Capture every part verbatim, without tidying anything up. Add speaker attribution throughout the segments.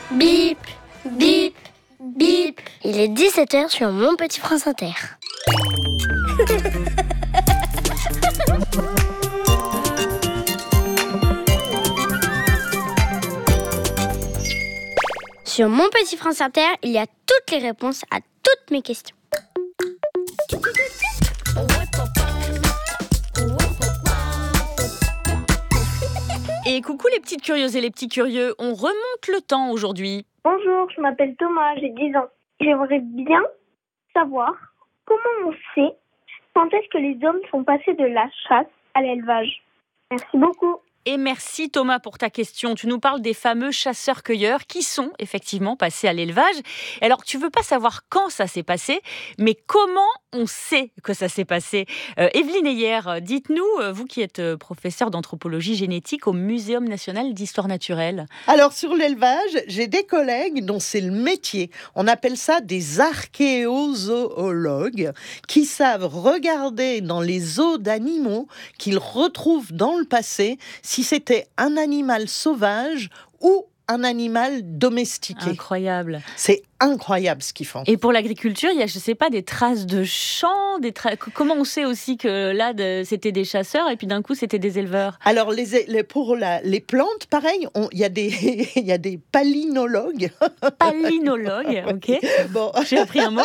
Speaker 1: Bip, bip, bip. Il est dix-sept heures sur Mon Petit France Inter. Sur Mon Petit France Inter, il y a toutes les réponses à toutes mes questions.
Speaker 2: Et coucou les petites curieuses et les petits curieux, on remonte le temps aujourd'hui.
Speaker 3: Bonjour, je m'appelle Thomas, j'ai dix ans. J'aimerais bien savoir comment on sait quand est-ce que les hommes sont passés de la chasse à l'élevage. Merci beaucoup.
Speaker 2: Et merci Thomas pour ta question. Tu nous parles des fameux chasseurs-cueilleurs qui sont effectivement passés à l'élevage. Alors tu veux pas savoir quand ça s'est passé, mais comment on sait que ça s'est passé. euh, Evelyne Heyer, dites-nous, vous qui êtes professeure d'anthropologie génétique au Muséum national d'histoire naturelle.
Speaker 4: Alors sur l'élevage, j'ai des collègues dont c'est le métier. On appelle ça des archéozoologues qui savent regarder dans les os d'animaux qu'ils retrouvent dans le passé si c'était un animal sauvage ou un animal domestiqué.
Speaker 2: Incroyable.
Speaker 4: C'est incroyable ce qu'ils font.
Speaker 2: Et pour l'agriculture, il y a, je sais pas, des traces de champs, des tra... comment on sait aussi que là, de, c'était des chasseurs et puis d'un coup, c'était des éleveurs?
Speaker 4: Alors, les, les, pour la, les plantes, pareil, il y a des, il y a des palynologues.
Speaker 2: Palynologues, ok.
Speaker 4: Bon.
Speaker 2: J'ai appris un mot.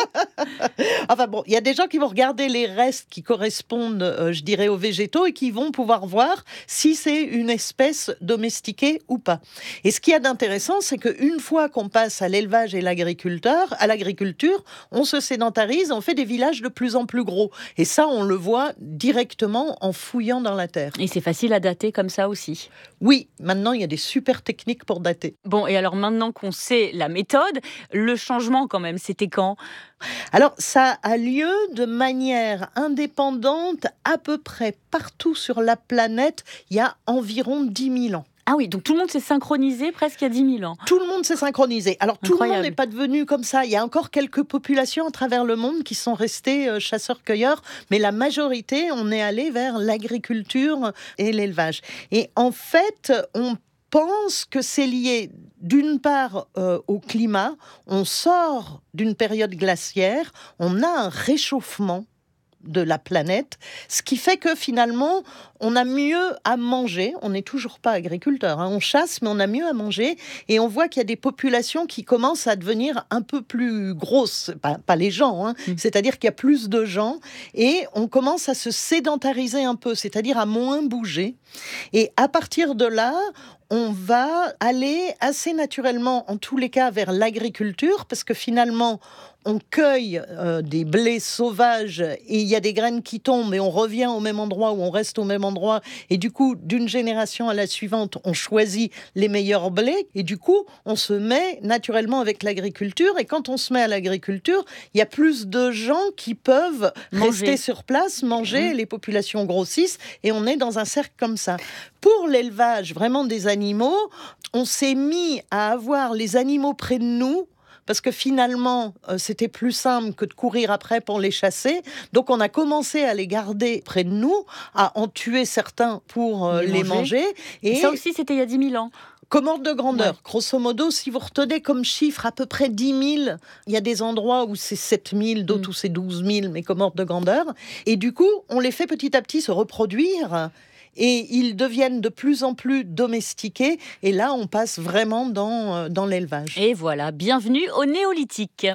Speaker 4: Enfin bon, il y a des gens qui vont regarder les restes qui correspondent, euh, je dirais, aux végétaux et qui vont pouvoir voir si c'est une espèce domestiquée ou pas. Et ce qu'il y a d'intéressant, c'est qu'une fois qu'on passe à l'élevage et l'agriculture, à l'agriculture, on se sédentarise, on fait des villages de plus en plus gros. Et ça, on le voit directement en fouillant dans la terre.
Speaker 2: Et c'est facile à dater comme ça aussi.
Speaker 4: Oui, maintenant, il y a des super techniques pour dater.
Speaker 2: Bon, et alors maintenant qu'on sait la méthode, le changement quand même, c'était quand ?
Speaker 4: Alors, ça a lieu de manière indépendante à peu près partout sur la planète, il y a environ dix mille ans.
Speaker 2: Ah oui, donc tout le monde s'est synchronisé presque il y a dix mille ans.
Speaker 4: Tout le monde s'est synchronisé. Alors,
Speaker 2: Incroyable.
Speaker 4: Tout le monde n'est pas devenu comme ça. Il y a encore quelques populations à travers le monde qui sont restées euh, chasseurs-cueilleurs, mais la majorité, on est allé vers l'agriculture et l'élevage. Et en fait, on pense que c'est lié d'une part euh, au climat. On sort d'une période glaciaire, on a un réchauffement de la planète, ce qui fait que finalement, on a mieux à manger. On n'est toujours pas agriculteur, hein. On chasse, mais on a mieux à manger. Et on voit qu'il y a des populations qui commencent à devenir un peu plus grosses. Pas, pas les gens, hein. Mmh. C'est-à-dire qu'il y a plus de gens. Et on commence à se sédentariser un peu, c'est-à-dire à moins bouger. Et à partir de là, on va aller assez naturellement, en tous les cas, vers l'agriculture, parce que finalement, on cueille euh, des blés sauvages et il y a des graines qui tombent et on revient au même endroit ou on reste au même endroit. Et du coup, d'une génération à la suivante, on choisit les meilleurs blés et du coup, on se met naturellement avec l'agriculture. Et quand on se met à l'agriculture, il y a plus de gens qui peuvent manger. Rester sur place, manger, mmh. Les populations grossissent et on est dans un cercle comme ça. Pour l'élevage vraiment des animaux, on s'est mis à avoir les animaux près de nous parce que finalement, euh, c'était plus simple que de courir après pour les chasser. Donc, on a commencé à les garder près de nous, à en tuer certains pour euh, les, les manger. manger.
Speaker 2: Et, Et ça aussi, c'était il y a dix mille ans.
Speaker 4: Comme ordre de grandeur, ouais. Grosso modo, si vous retenez comme chiffre à peu près dix mille, il y a des endroits où c'est sept mille, d'autres mmh. où c'est douze mille, mais comme ordre de grandeur. Et du coup, on les fait petit à petit se reproduire. Et ils deviennent de plus en plus domestiqués. Et là, on passe vraiment dans, dans l'élevage.
Speaker 2: Et voilà, bienvenue au néolithique.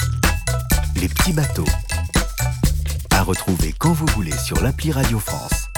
Speaker 5: Les petits bateaux. À retrouver quand vous voulez sur l'appli Radio France.